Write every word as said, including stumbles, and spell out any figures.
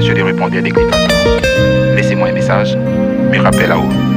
sûr des répondeurs des glyphosates. Laissez-moi un message, me rappelez là-haut.